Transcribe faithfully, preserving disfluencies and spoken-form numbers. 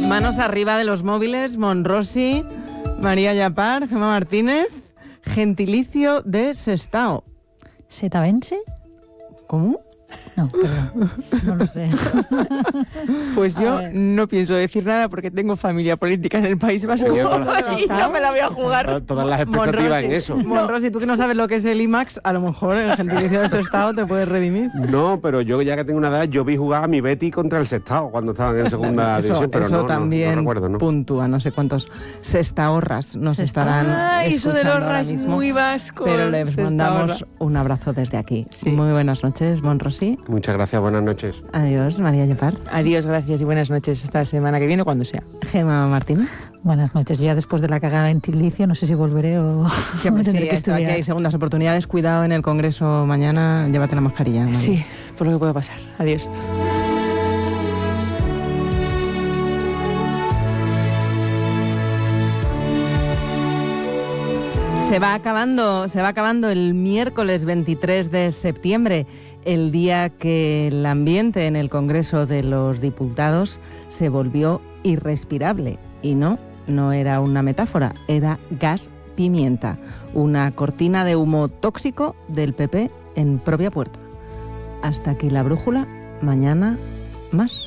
Manos arriba de los móviles, Monrosi, María Llapar, Gemma Martínez, gentilicio de Sestao. ¿Setavense? ¿Cómo? No, perdón, no lo sé. Pues yo no pienso decir nada porque tengo familia política en el País Vasco y no me la voy a jugar. Todas las expectativas Monrosi, en eso. Monrosi, tú que no sabes lo que es el I MAX, a lo mejor el gentilicio de Sestao te puedes redimir. No, pero yo ya que tengo una edad, yo vi jugar a mi Betty contra el Sestao cuando estaban en segunda Eso, división, pero eso no, también no, no recuerdo, ¿no? puntúa, no sé cuántos sestaorras nos Sesta- estarán Ay, eso escuchando del ahora horra es mismo. muy vasco. Pero les Sestaorra. mandamos un abrazo desde aquí. Sí. Muy buenas noches, Monrosi. Muchas gracias, buenas noches. Adiós, María Llapar. Adiós, gracias y buenas noches esta semana que viene, cuando sea. Gemma Martínez. Buenas noches. Ya después de la cagada en Tilicio, no sé si volveré o Siempre sí, tendré que esto, aquí estudiar. hay segundas oportunidades. Cuidado en el Congreso mañana, llévate la mascarilla. María. Sí, por lo que pueda pasar. Adiós. Se va acabando, se va acabando el miércoles veintitrés de septiembre, el día que el ambiente en el Congreso de los Diputados se volvió irrespirable. Y no, no era una metáfora, era gas pimienta, una cortina de humo tóxico del P P en propia puerta. Hasta que la brújula, mañana más.